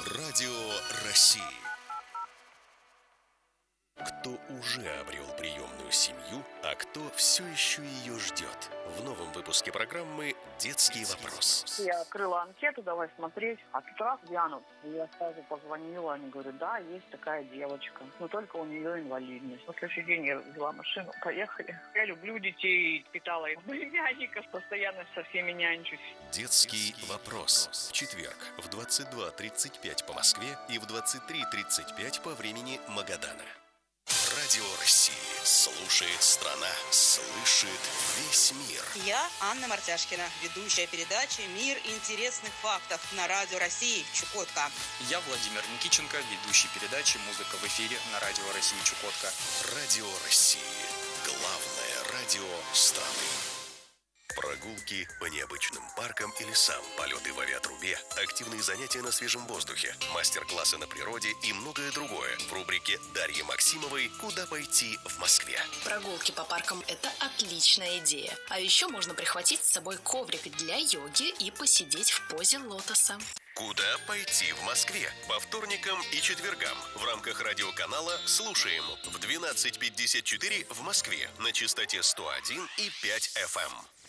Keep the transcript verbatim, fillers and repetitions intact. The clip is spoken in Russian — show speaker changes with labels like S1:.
S1: Радио России. Кто уже обрел приемную семью, а кто все еще ее ждет. В новом выпуске программы «Детский вопрос».
S2: Я открыла анкету, давай смотреть, а тут раз глянут. Я сразу позвонила, они говорят, да, есть такая девочка, но только у нее инвалидность. На следующий день я взяла машину, поехали. Я люблю детей, питала их племянников, постоянно со всеми нянчусь.
S1: «Детский вопрос». Четверг в двадцать два тридцать пять по Москве и в двадцать три тридцать пять по времени Магадана. Радио России. Слушает страна. Слышит весь мир.
S3: Я Анна Мартяшкина, ведущая передачи «Мир интересных фактов» на Радио России Чукотка.
S4: Я Владимир Никиченко, ведущий передачи «Музыка в эфире» на Радио России Чукотка.
S1: Радио России. Главное радио страны. Прогулки по необычным паркам и лесам, полеты в авиатрубе, активные занятия на свежем воздухе, мастер-классы на природе и многое другое в рубрике Дарьи Максимовой «Куда пойти в Москве».
S5: Прогулки по паркам – это отличная идея. А еще можно прихватить с собой коврик для йоги и посидеть в позе лотоса.
S1: Куда пойти в Москве? По вторникам и четвергам в рамках радиоканала «Слушаем» в двенадцать пятьдесят четыре в Москве на частоте сто один и пять эф эм.